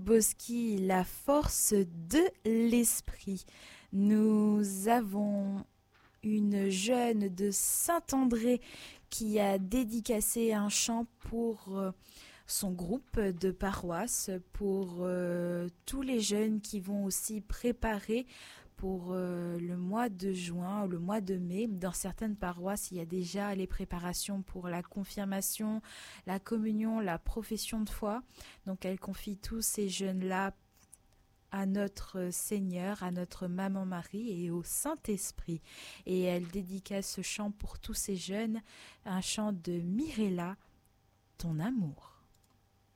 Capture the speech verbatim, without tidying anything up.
Boski, la force de l'esprit. Nous avons une jeune de Saint-André qui a dédicacé un chant pour euh, son groupe de paroisse, pour euh, tous les jeunes qui vont aussi préparer pour euh, le mois de juin ou le mois de mai. Dans certaines paroisses, il y a déjà les préparations pour la confirmation, la communion, la profession de foi. Donc elle confie tous ces jeunes-là à notre Seigneur, à notre Maman Marie et au Saint-Esprit. Et elle dédicace ce chant pour tous ces jeunes, un chant de Mirella, ton amour.